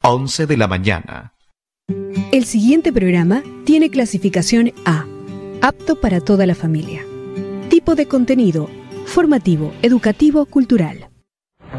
11 de la mañana. El siguiente programa tiene clasificación A, apto para toda la familia. Tipo de contenido: formativo, educativo, cultural.